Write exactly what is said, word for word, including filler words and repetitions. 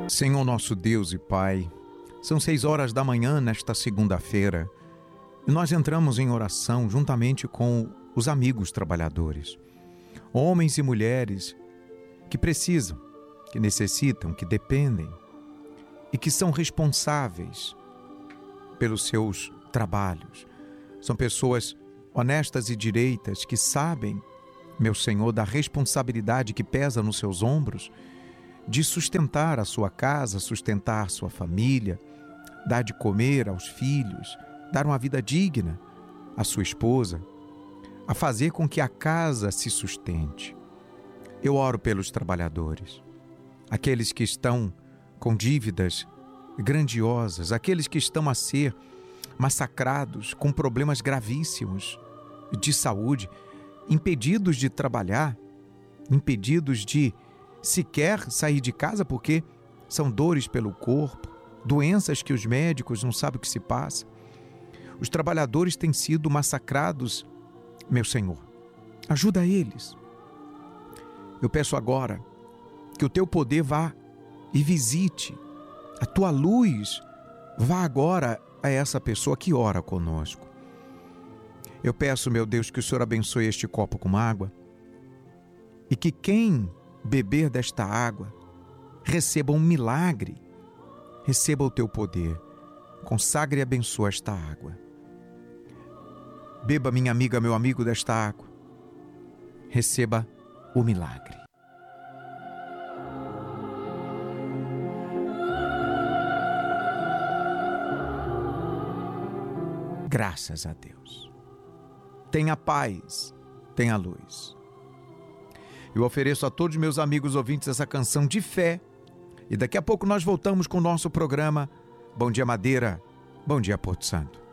Senhor nosso Deus e Pai, são seis horas da manhã nesta segunda-feira e nós entramos em oração juntamente com os amigos trabalhadores, homens e mulheres que precisam, que necessitam, que dependem e que são responsáveis pelos seus trabalhos. São pessoas honestas e direitas que sabem, meu Senhor, da responsabilidade que pesa nos seus ombros de sustentar a sua casa, sustentar sua família, dar de comer aos filhos, dar uma vida digna à sua esposa, a fazer com que a casa se sustente. Eu oro pelos trabalhadores, aqueles que estão com dívidas grandiosas, aqueles que estão a ser massacrados com problemas gravíssimos de saúde, impedidos de trabalhar, impedidos de sequer sair de casa porque são dores pelo corpo, doenças que os médicos não sabem o que se passa. Os trabalhadores têm sido massacrados, meu Senhor. Ajuda eles. Eu peço agora que o teu poder vá e visite, a tua luz vá agora a essa pessoa que ora conosco. Eu peço, meu Deus, que o Senhor abençoe este copo com água e que quem beber desta água receba um milagre, receba o teu poder, consagre e abençoa esta água. Beba, minha amiga, meu amigo, desta água, receba o milagre. Graças a Deus. Tenha paz, tenha luz. Eu ofereço a todos meus amigos ouvintes essa canção de fé e daqui a pouco nós voltamos com o nosso programa Bom Dia Madeira, Bom Dia Porto Santo.